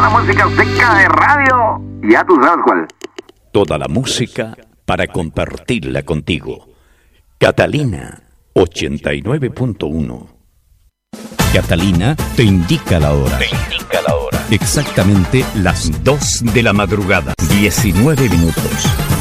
La música seca de radio, ya tú sabes cuál. Toda la música para compartirla contigo. Catalina 89.1. Catalina te indica la hora. Exactamente las 2 de la madrugada, 19 minutos.